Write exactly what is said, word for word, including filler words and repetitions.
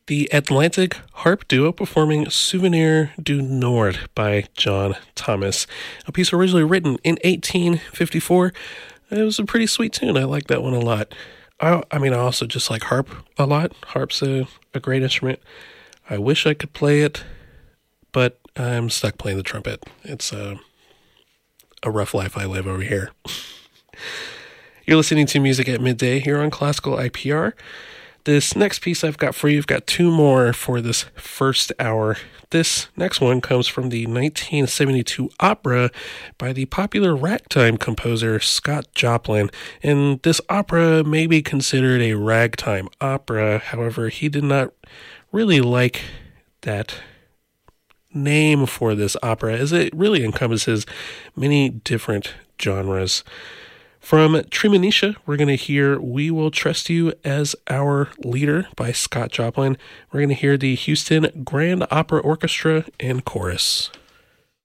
The Atlantic Harp Duo performing Souvenir du Nord by John Thomas, a piece originally written in eighteen fifty-four. It was a pretty sweet tune. I like that one a lot. I, I mean, I also just like harp a lot. Harp's a, a great instrument. I wish I could play it, but I'm stuck playing the trumpet. It's a, a rough life I live over here. You're listening to Music at Midday here on Classical I P R. This next piece I've got for you, I've got two more for this first hour. This next one comes from the nineteen seventy-two opera by the popular ragtime composer Scott Joplin. And this opera may be considered a ragtime opera. However, he did not really like that name for this opera, as it really encompasses many different genres. From Treemonisha, we're going to hear We Will Trust You as Our Leader by Scott Joplin. We're going to hear the Houston Grand Opera Orchestra and Chorus.